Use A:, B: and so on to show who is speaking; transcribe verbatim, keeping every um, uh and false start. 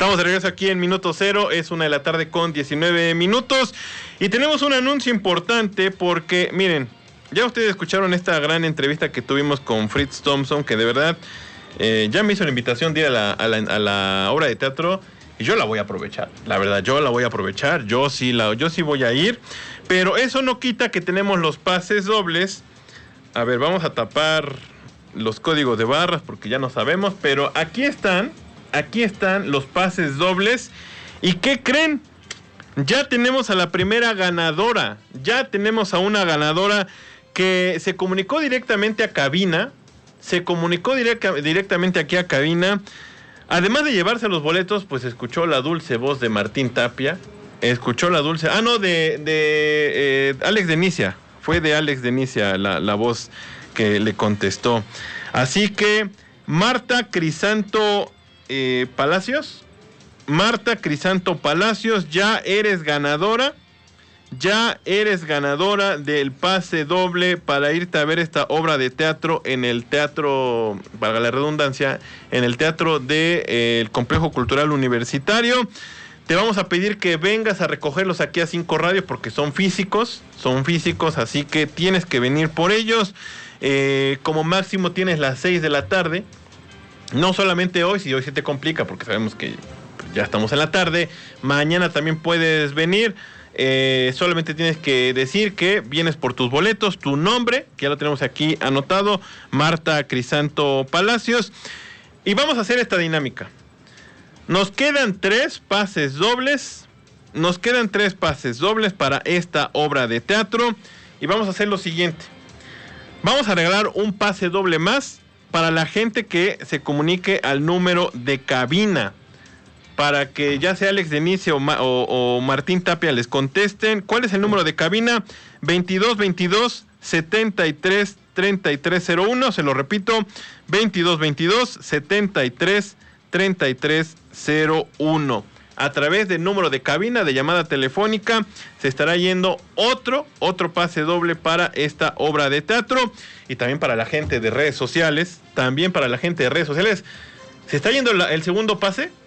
A: Estamos de regreso aquí en Minuto Cero, es una de la tarde con diecinueve minutos y tenemos un anuncio importante porque, miren, ya ustedes escucharon esta gran entrevista que tuvimos con Fritz Thompson, que de verdad eh, ya me hizo la invitación de ir a la, a, la, a la obra de teatro y yo la voy a aprovechar, la verdad, yo la voy a aprovechar, yo sí, la, yo sí voy a ir, pero eso no quita que tenemos los pases dobles. A ver, vamos a tapar los códigos de barras porque ya no sabemos, pero aquí están. Aquí están los pases dobles. ¿Y qué creen? Ya tenemos a la primera ganadora. Ya tenemos a una ganadora que se comunicó directamente a cabina. Se comunicó directa, directamente aquí a cabina. Además de llevarse los boletos, pues escuchó la dulce voz de Martín Tapia. Escuchó la dulce... Ah, no, de, de eh, Alex Denicia. Fue de Alex Denicia la, la voz que le contestó. Así que Marta Crisanto... Eh, Palacios, Marta Crisanto Palacios, ya eres ganadora, ya eres ganadora del pase doble para irte a ver esta obra de teatro en el teatro, valga la redundancia, en el teatro del de, eh, Complejo Cultural Universitario. Te vamos a pedir que vengas a recogerlos aquí a Cinco Radio porque son físicos, son físicos, así que tienes que venir por ellos. Eh, como máximo tienes las seis de la tarde. No solamente hoy, si hoy se te complica, porque sabemos que ya estamos en la tarde, mañana también puedes venir, eh, solamente tienes que decir que vienes por tus boletos, tu nombre, que ya lo tenemos aquí anotado, Marta Crisanto Palacios, y vamos a hacer esta dinámica. Nos quedan tres pases dobles, nos quedan tres pases dobles para esta obra de teatro, y vamos a hacer lo siguiente, vamos a regalar un pase doble más, para la gente que se comunique al número de cabina, para que ya sea Alex Denicia o, Ma- o, o Martín Tapia les contesten. ¿Cuál es el número de cabina? veintidós veintidós setenta y tres treinta y tres cero uno, se lo repito, veintidós veintidós setenta y tres treinta y tres cero uno. A través del número de cabina de llamada telefónica se estará yendo otro, otro pase doble para esta obra de teatro y también para la gente de redes sociales, también para la gente de redes sociales. Se está yendo la, el segundo pase,